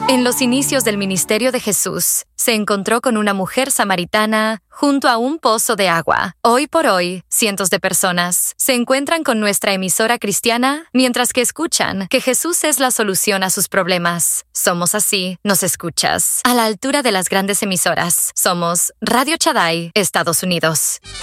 En los inicios del ministerio de Jesús, se encontró con una mujer samaritana junto a un pozo de agua. Hoy por hoy, cientos de personas se encuentran con nuestra emisora cristiana mientras que escuchan que Jesús es la solución a sus problemas. Somos así, nos escuchas. A la altura de las grandes emisoras, somos Radio Shaddai, Estados Unidos.